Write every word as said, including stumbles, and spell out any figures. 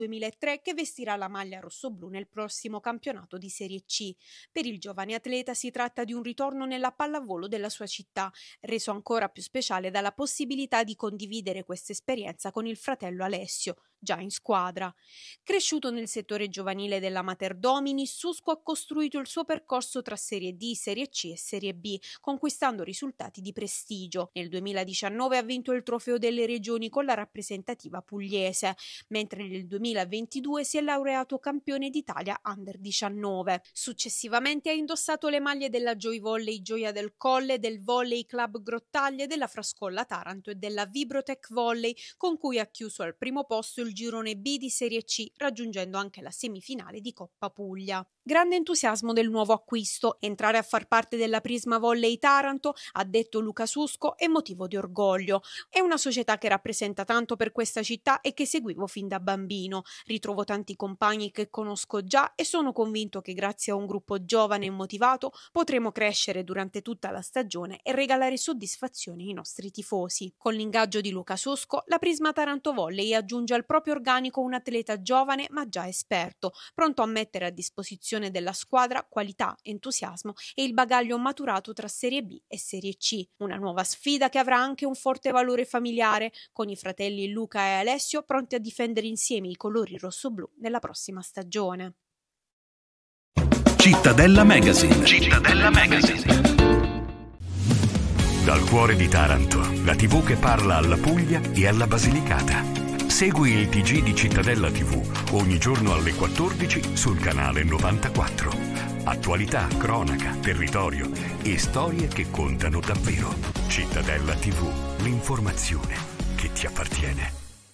duemilatré che vestirà la maglia rossoblù nel prossimo campionato di Serie C. Per il giovane atleta si tratta di un ritorno nella pallavolo della sua città, reso ancora più speciale dalla possibilità di condividere questa esperienza con il fratello Alessio, già in squadra. Cresciuto nel settore giovanile della Mater Domini, Susco ha costruito il suo percorso tra Serie D, Serie C e Serie B, conquistando risultati di prestigio. Nel duemiladiciannove ha vinto il trofeo delle regioni con la rappresentativa pugliese, mentre nel duemilaventidue si è laureato campione d'Italia under diciannove. Successivamente ha indossato le maglie della Joy Volley Gioia del Colle, del Volley Club Grottaglie, della Frascolla Taranto e della Vibrotech Volley, con cui ha chiuso al primo posto il girone B di Serie C, raggiungendo anche la semifinale di Coppa Puglia. Grande entusiasmo del nuovo acquisto. Entrare a far parte della Prisma Volley Taranto, ha detto Luca Susco, è motivo di orgoglio. È una società che rappresenta tanto per questa città e che seguivo fin da bambino. Ritrovo tanti compagni che conosco già e sono convinto che grazie a un gruppo giovane e motivato potremo crescere durante tutta la stagione e regalare soddisfazione ai nostri tifosi. Con l'ingaggio di Luca Susco, la Prisma Taranto Volley aggiunge al proprio organico un atleta giovane ma già esperto, pronto a mettere a disposizione della squadra qualità, entusiasmo e il bagaglio maturato tra Serie B e Serie C. Una nuova sfida che avrà anche un forte valore familiare, con i fratelli Luca e Alessio pronti a difendere insieme i colori rossoblù nella prossima stagione. Cittadella Magazine. Cittadella Magazine. Dal cuore di Taranto, la tivù che parla alla Puglia e alla Basilicata. Segui il T G di Cittadella tivù ogni giorno alle quattordici sul canale novantaquattro. Attualità, cronaca, territorio e storie che contano davvero. Cittadella tivù, l'informazione che ti appartiene.